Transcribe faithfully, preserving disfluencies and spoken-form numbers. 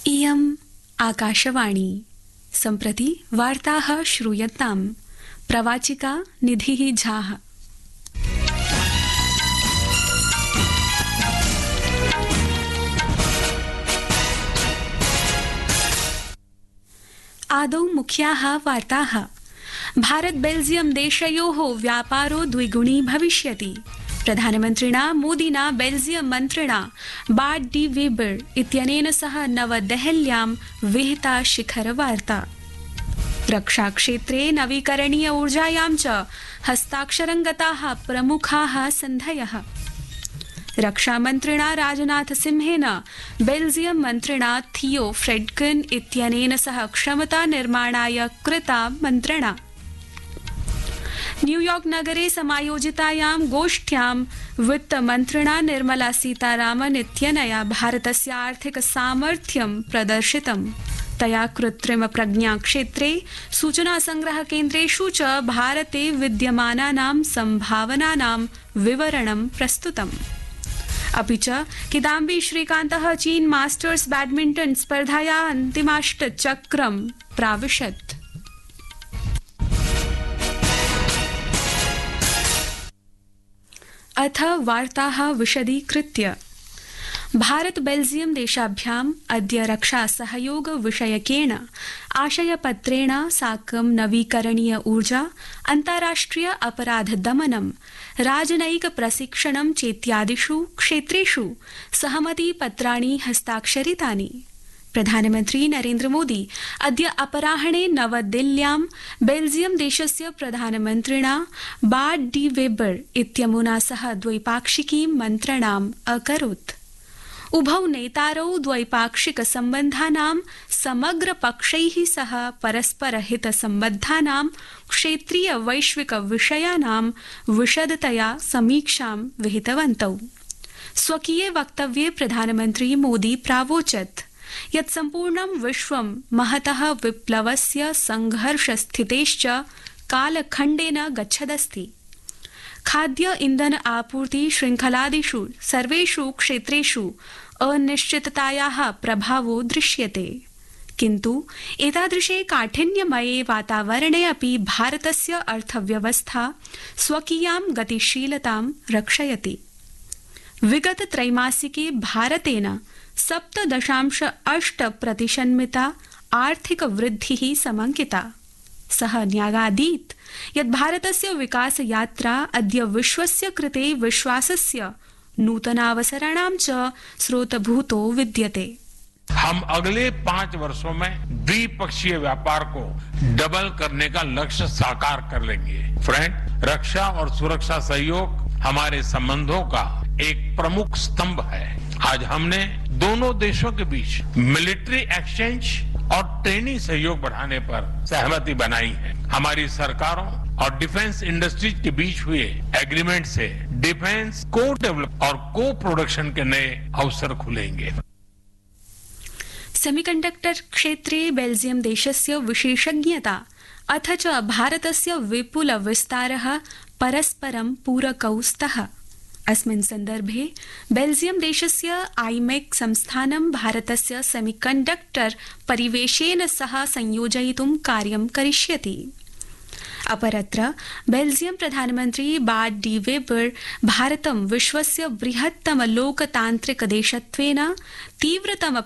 इयम् आकाशवाणी सम्प्रति वार्ताः श्रूयन्ताम् प्रवाचिका निधिः झाः। आदौ मुख्याः वार्ताः। भारत बेल्जियम देशयोः व्यापारो द्विगुणी भविष्यति। प्रधानमन्त्रिणा मोदिना बेल्जियम मन्त्रिणा बार्ट डी वेबर इत्यनेन सह नवदेहल्यां विहिता शिखरवार्ता। रक्षाक्षेत्रे नवीकरणीय ऊर्जायां च हस्ताक्षरं गताः प्रमुखाः सन्धयः। रक्षामन्त्रिणा राजनाथ सिंहेन बेल्जियम मन्त्रिणा थियो फ्रेडकिन इत्यनेन सह क्षमता निर्माणाय कृता मन्त्रणा। न्यूयॉर्क नगरे समायोजितायां गोष्ठ्यां वित्तमन्त्रिणा निर्मला सीतारामन इत्यनया भारतस्य आर्थिक सामर्थ्यं प्रदर्शितम्। तया कृत्रिम प्रज्ञा क्षेत्रे सूचना संग्रह केन्द्रेषु च भारते विद्यमानानां सम्भावनानां विवरणं प्रस्तुतम्। अपि च किदाम्बी श्रीकान्तः चीन मास्टर्स बैडमिंटन स्पर्धाया अन्तिमाष्टचक्रं प्राविशत्। अथ वार्ताः विशदीकृत्य। भारत बेल्जियम देशाभ्याम् अद्य रक्षा सहयोग विषयकेण आशयपत्रेण साकं नवीकरणीय ऊर्जा, अन्ताराष्ट्रिय अपराध दमनं, राजनयिक प्रशिक्षणं चेत्यादिषु क्षेत्रेषु सहमतिपत्राणि हस्ताक्षरितानि। प्रधानमन्त्री नरेन्द्र मोदी अद्य अपराह्णे नवदिल्ल्यां बेल्जियम देशस्य प्रधानमन्त्रिणा बार्ट डी वेबर इत्यमुना सह द्वैपाक्षिकीं मन्त्रणाम् अकरोत्। उभौ नेतारौ द्वैपाक्षिक सम्बन्धानां समग्र पक्षैः सह परस्पर हित सम्बद्धानां क्षेत्रीय वैश्विक विषयानां विशदतया समीक्षां विहितवन्तौ। स्वकीये वक्तव्ये प्रधानमन्त्री मोदी प्रावोचत् यत् सम्पूर्णं विश्वं महतः विप्लवस्य संघर्षस्थितेश्च कालखण्डेन गच्छदस्ति। खाद्य इंधन आपूर्ति श्रृंखलादिषु सर्वेषु क्षेत्रेषु अनिश्चिततायाः प्रभावो दृश्यते। किन्तु एतादृशे काठिन्यमये वातावरणे अपि भारतस्य अर्थव्यवस्था स्वकीयां गतिशीलतां रक्षयति। विगत त्रैमासिके भारतेन सप्त दशांश अष्ट प्रतिशन्मिता आर्थिक वृद्धिः समङ्किता। सः न्यागादीत् यत् भारतस्य विकास यात्रा अद्य विश्वस्य कृते विश्वासस्य नूतनावसराणां च स्रोतभूतो विद्यते। हम अगले पांच वर्षों में द्विपक्षीय व्यापार को डबल करने का लक्ष्य साकार कर लेंगे। फ्रेंड, रक्षा और सुरक्षा सहयोग हमारे संबंधों का एक प्रमुख स्तंभ है। आज हमने दोनों देशों के बीच मिलिट्री एक्सचेंज और ट्रेनिंग सहयोग बढ़ाने पर सहमति बनाई है। हमारी सरकारों और डिफेंस इंडस्ट्रीज के बीच हुए एग्रीमेंट से डिफेंस को डेवलप और को प्रोडक्शन के नए अवसर खुलेंगे। सेमीकंडक्टर क्षेत्रे बेल्जियम देशस्य विशेषज्ञता अथ च भारतस्य विपुल विस्तारः परस्परं पूरकौ स्तः। अस्मिन् सन्दर्भे बेल्जियम देशस्य आईमेक संस्थानं भारतस्य सेमीकंडक्टर परिवेशेन सह संयोजयितुं कार्यं करिष्यति। अपरत्र बेल्जियम प्रधानमन्त्री बार्ट डी वेबर भारतं विश्वस्य बृहत्तम लोकतान्त्रिक देशत्वेन तीव्रतम